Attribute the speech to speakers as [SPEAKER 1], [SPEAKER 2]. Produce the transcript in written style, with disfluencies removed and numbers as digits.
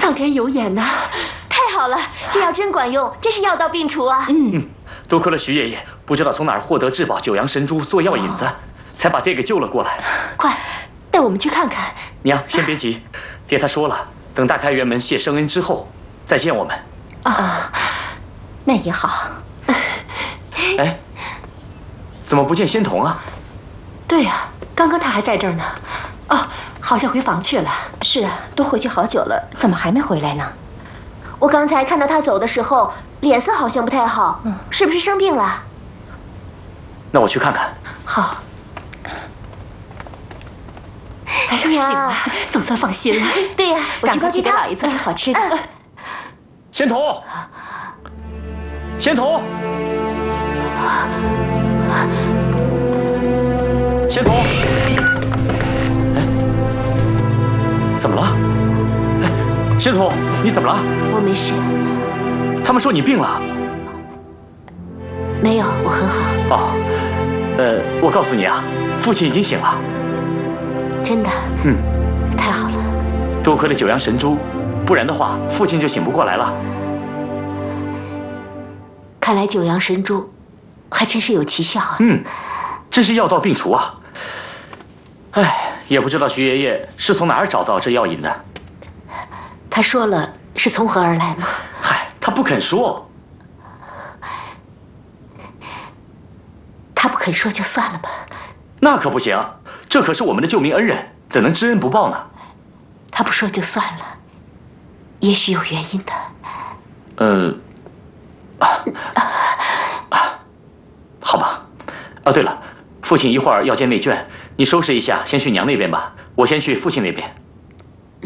[SPEAKER 1] 苍天有眼呐！
[SPEAKER 2] 太好了，这药真管用，真是药到病除啊！
[SPEAKER 3] 多亏了徐爷爷，不知道从哪儿获得至宝九阳神珠做药引子，才把爹给救了过来。
[SPEAKER 2] 快，带我们去看看。
[SPEAKER 3] 娘，先别急，爹他说了，等大开元门谢生恩之后再见我们。
[SPEAKER 1] 啊，那也好。
[SPEAKER 3] 哎，怎么不见仙童啊？
[SPEAKER 1] 对呀，刚刚他还在这儿呢。哦，好像回房去了。
[SPEAKER 4] 是啊，都回去好久了，怎么还没回来呢？
[SPEAKER 2] 我刚才看到他走的时候，脸色好像不太好，是不是生病了？
[SPEAKER 3] 那我去看看。
[SPEAKER 1] 好。哎呦，行了，总算放心了。
[SPEAKER 2] 对呀，
[SPEAKER 4] 我去给老爷做些好吃的。
[SPEAKER 3] 仙童，仙童，仙童，哎，怎么了？哎，仙童，你怎么了？
[SPEAKER 2] 我没事。
[SPEAKER 3] 他们说你病了。
[SPEAKER 2] 没有，我很好。
[SPEAKER 3] 哦，我告诉你啊，父亲已经醒了。
[SPEAKER 2] 真的？太好了。
[SPEAKER 3] 多亏了九阳神珠，不然的话，父亲就醒不过来了。
[SPEAKER 2] 看来九阳神珠还真是有奇效啊。
[SPEAKER 3] 真是药到病除啊。哎，也不知道徐爷爷是从哪儿找到这药引的。
[SPEAKER 2] 他说了是从何而来吗？
[SPEAKER 3] 嗨，他不肯说。
[SPEAKER 2] 他不肯说就算了吧。
[SPEAKER 3] 那可不行，这可是我们的救命恩人，怎能知恩不报呢？
[SPEAKER 2] 他不说就算了，也许有原因的。
[SPEAKER 3] 好吧。对了，父亲一会儿要见内眷，你收拾一下，先去娘那边吧。我先去父亲那边。